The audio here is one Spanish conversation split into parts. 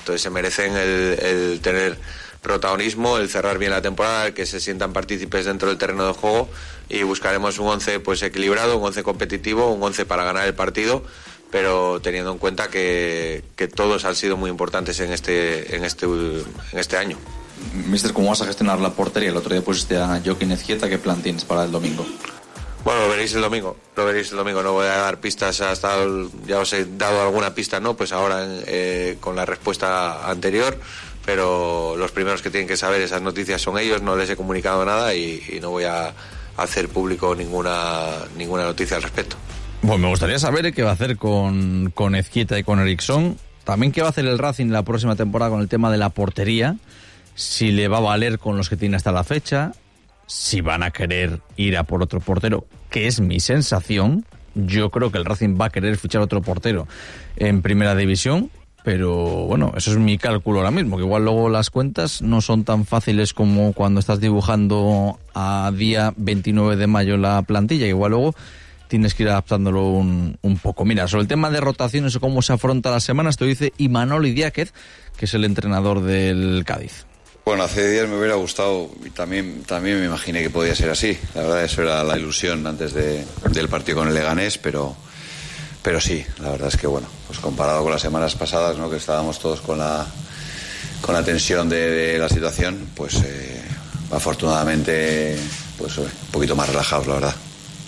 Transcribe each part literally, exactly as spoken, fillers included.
entonces se merecen el, el tener protagonismo, el cerrar bien la temporada, que se sientan partícipes dentro del terreno de juego, y buscaremos un once pues equilibrado, un once competitivo, un once para ganar el partido, pero teniendo en cuenta que, que todos han sido muy importantes en este, en este, en este año. Mister, ¿cómo vas a gestionar la portería? El otro día pusiste a Joaquín Ezquieta, ¿qué plan tienes para el domingo? Bueno, lo veréis el domingo, lo veréis el domingo, no voy a dar pistas hasta, el, ya os he dado alguna pista, ¿no? Pues ahora eh, con la respuesta anterior, pero los primeros que tienen que saber esas noticias son ellos, no les he comunicado nada y, y no voy a hacer público ninguna, ninguna noticia al respecto. Bueno, me gustaría saber qué va a hacer con, con Ezquieta y con Eriksson, también qué va a hacer el Racing la próxima temporada con el tema de la portería, si le va a valer con los que tiene hasta la fecha, si van a querer ir a por otro portero, que es mi sensación. Yo creo que el Racing va a querer fichar otro portero en primera división, pero bueno, eso es mi cálculo ahora mismo, que igual luego las cuentas no son tan fáciles como cuando estás dibujando a día veintinueve de mayo la plantilla, igual luego tienes que ir adaptándolo un, un poco. Mira, sobre el tema de rotaciones o cómo se afronta la semana, esto dice Imanol Idiáquez, que es el entrenador del Cádiz. Bueno, hace días me hubiera gustado y también, también me imaginé que podía ser así. La verdad, eso era la ilusión antes de, del partido con el Leganés, pero, pero sí, la verdad es que bueno, pues comparado con las semanas pasadas, ¿no? Que estábamos todos con la, con la tensión de, de la situación, pues eh, afortunadamente pues un poquito más relajados, la verdad.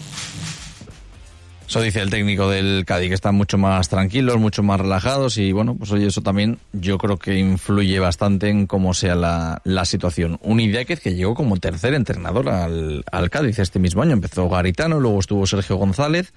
Eso dice el técnico del Cádiz, que están mucho más tranquilos, mucho más relajados y bueno, pues oye, eso también yo creo que influye bastante en cómo sea la, la situación. Un Idiáquez que llegó como tercer entrenador al, al Cádiz este mismo año. Empezó Garitano, luego estuvo Sergio González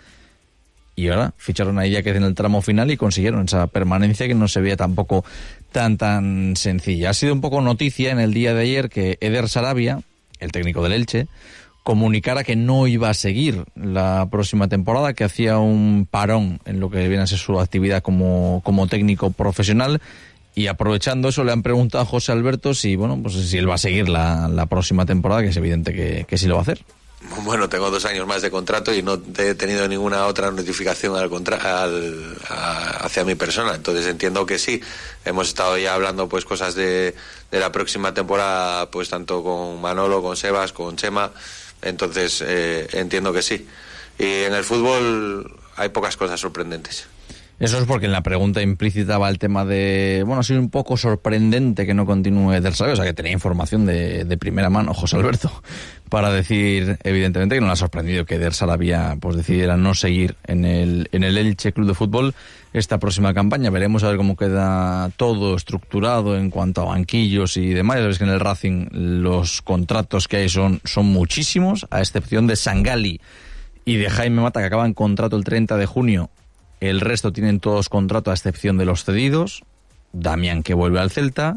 y ahora ficharon a Idiáquez en el tramo final y consiguieron esa permanencia que no se veía tampoco tan tan sencilla. Ha sido un poco noticia en el día de ayer que Eder Sarabia, el técnico del Elche, comunicara que no iba a seguir la próxima temporada, que hacía un parón en lo que viene a ser su actividad como, como técnico profesional, y aprovechando eso le han preguntado a José Alberto si bueno pues si él va a seguir la, la próxima temporada, que es evidente que, que sí lo va a hacer. Bueno, tengo dos años más de contrato y no he tenido ninguna otra notificación al contra- al, a, hacia mi persona, entonces entiendo que sí. Hemos estado ya hablando pues cosas de, de la próxima temporada, pues tanto con Manolo, con Sebas, con Chema. Entonces eh, entiendo que sí. Y en el fútbol hay pocas cosas sorprendentes. Eso es porque en la pregunta implícita va el tema de, bueno, ha sido un poco sorprendente que no continúe Eder Sarabia, o sea que tenía información de, de primera mano José Alberto para decir evidentemente que no le ha sorprendido que Eder Sarabia pues decidiera no seguir en el, en el Elche Club de Fútbol esta próxima campaña. Veremos a ver cómo queda todo estructurado en cuanto a banquillos y demás. Ya sabes que en el Racing los contratos que hay son, son muchísimos, a excepción de Sangali y de Jaime Mata, que acaban contrato el treinta de junio. El resto tienen todos contrato a excepción de los cedidos. Damián, que vuelve al Celta.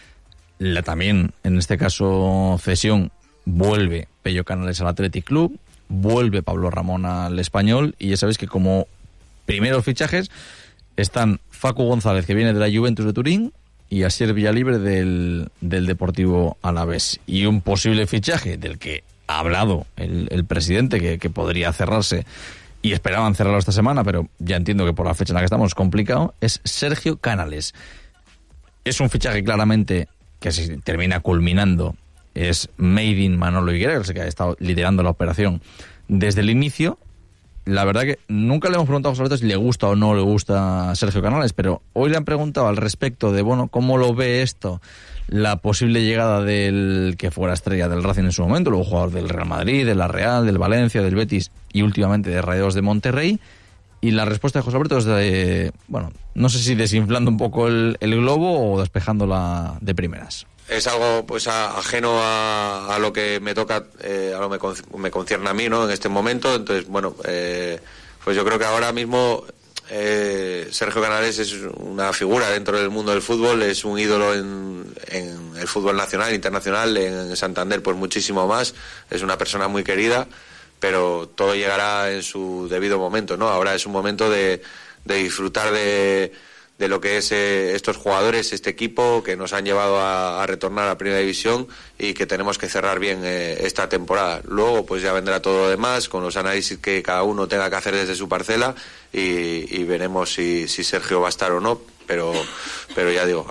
La, también, en este caso, cesión, vuelve Pello Canales al Athletic Club. Vuelve Pablo Ramón al Español. Y ya sabéis que como primeros fichajes están Facu González, que viene de la Juventus de Turín, y Asier Villalibre del, del Deportivo Alavés. Y un posible fichaje del que ha hablado el, el presidente, que, que podría cerrarse, y esperaban cerrarlo esta semana, pero ya entiendo que por la fecha en la que estamos es complicado, es Sergio Canales. Es un fichaje claramente que si termina culminando es made in Manolo Higuera, que ha estado liderando la operación desde el inicio. La verdad que nunca le hemos preguntado a José Alberto si le gusta o no le gusta Sergio Canales, pero hoy le han preguntado al respecto de, bueno, cómo lo ve esto, la posible llegada del que fuera estrella del Racing en su momento, luego jugador del Real Madrid, de la Real, del Valencia, del Betis y últimamente de Rayados de Monterrey. Y la respuesta de José Alberto es de, bueno, no sé si desinflando un poco el, el globo o despejándola de primeras. Es algo pues a, ajeno a, a lo que me toca, eh, a lo que me, me concierne a mí, ¿no? En este momento. Entonces, bueno, eh, pues yo creo que ahora mismo eh, Sergio Canales es una figura dentro del mundo del fútbol, es un ídolo en, en el fútbol nacional, internacional, en Santander pues muchísimo más. Es una persona muy querida, pero todo llegará en su debido momento, ¿no? Ahora es un momento de, de disfrutar de de lo que es eh, estos jugadores, este equipo que nos han llevado a, a retornar a Primera División y que tenemos que cerrar bien eh, esta temporada. Luego pues ya vendrá todo lo demás con los análisis que cada uno tenga que hacer desde su parcela y, y veremos si, si Sergio va a estar o no, pero, pero ya digo,